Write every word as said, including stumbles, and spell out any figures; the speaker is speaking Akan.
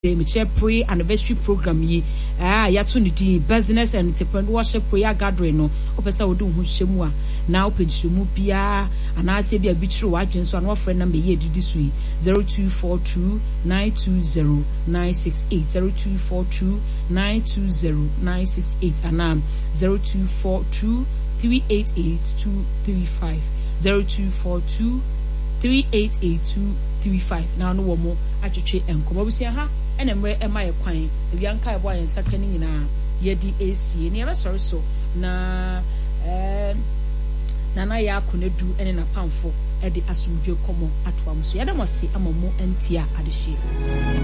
Miche pre anniversary program yi ah ya to the business and entrepreneurship prayer gathering no opesa wo do hu hyemu a na opedhemu bia ana se bia bitru wadwen so ana ofre number ye didi so yi zero two four two nine two zero nine six eight zero two four two nine two zero nine six eight ana zero two four two three eight eight two three five zero two four two three eight eight two three five na no wo mo atwetwe enkomo busia ha ene mre ema ye kwan ebianka ebo ayen sakani nyina ye di ac ne ebe sorry so na eh na na ya akonedu ene na pamfo e de asumdwe komo atoa muso ya de mo se amamu antia adehye.